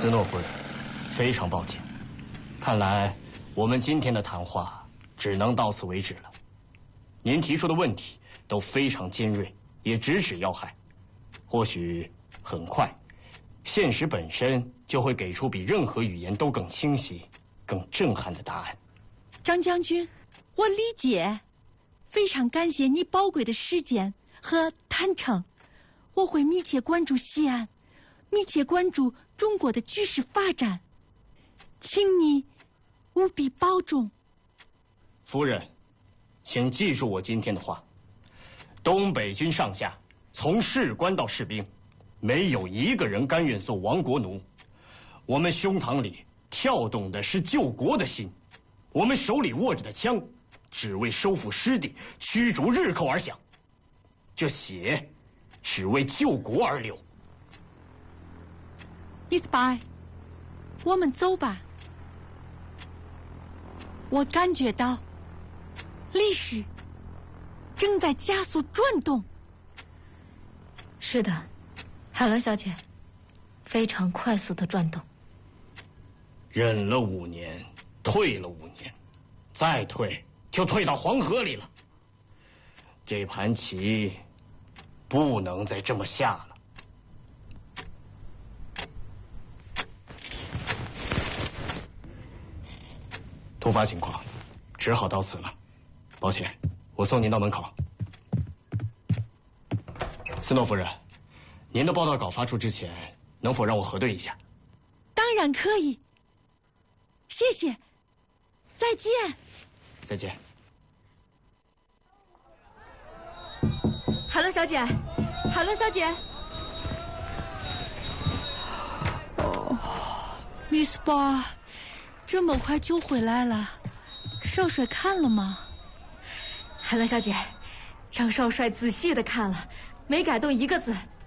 斯诺夫人，非常抱歉，看来我们今天的谈话只能到此为止了。您提出的问题都非常尖锐，也直指要害。或许很快，现实本身就会给出比任何语言都更清晰、更震撼的答案。 张将军，我理解，非常感谢你宝贵的时间和坦诚。我会密切关注西安，密切关注中国的局势发展，请你务必保重。 夫人，请记住我今天的话：东北军上下，从士官到士兵，没有一个人甘愿做亡国奴。我们胸膛里跳动的是救国的心，我们手里握着的枪，只为收复失地、驱逐日寇而响。这血，只为救国而流。 Miss Bai， 我们走吧。我感觉到历史正在加速转动。 是的，海伦小姐，非常快速的转动。 忍了5年，退了5年，再退就退到黄河里了。这盘棋不能再这么下了。突发情况，只好到此了。抱歉，我送您到门口。斯诺夫人，您的报道稿发出之前，能否让我核对一下？ 当然可以。谢谢，再见。 再见。 海伦小姐，海伦小姐。 Miss Bai， 这么快就回来了，少帅看了吗？ 海伦小姐，张少帅仔细的看了，没改动一个字，